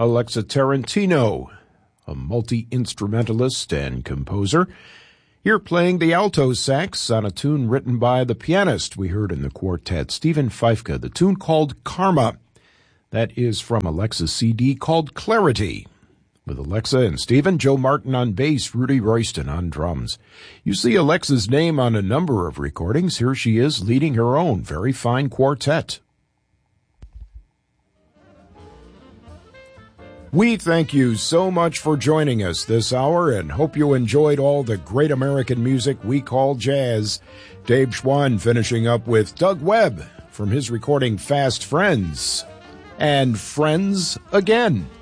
Alexa Tarantino, a multi-instrumentalist and composer, here playing the alto sax on a tune written by the pianist we heard in the quartet, Stephen Feifke, the tune called Karma. That is from Alexa's CD called Clarity. With Alexa and Stephen, Joe Martin on bass, Rudy Royston on drums. You see Alexa's name on a number of recordings. Here she is leading her own very fine quartet. We thank you so much for joining us this hour and hope you enjoyed all the great American music we call jazz. Dave Schwann finishing up with Doug Webb from his recording Fast Friends and Friends Again.